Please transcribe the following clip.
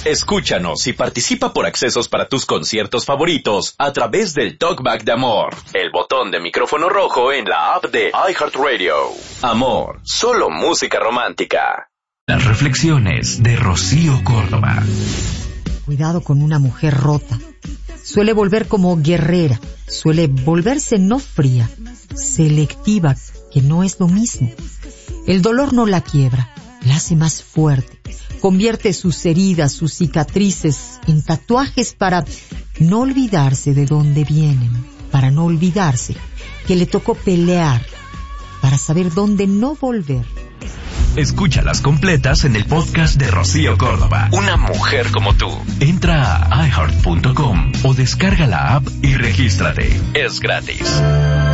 Escúchanos y participa por accesos para tus conciertos favoritos a través del Talkback de Amor, el botón de micrófono rojo en la app de iHeartRadio. Amor, solo música romántica. Las reflexiones de Rocío Córdoba. Cuidado con una mujer rota. Suele volver como guerrera, suele volverse no fría, selectiva, que no es lo mismo. El dolor no la quiebra, la hace más fuerte. Convierte sus heridas, sus cicatrices en tatuajes para no olvidarse de dónde vienen, para no olvidarse que le tocó pelear, para saber dónde no volver. Escúchalas completas en el podcast de Rocío Córdoba. Una mujer como tú. Entra a iHeart.com o descarga la app y regístrate. Es gratis.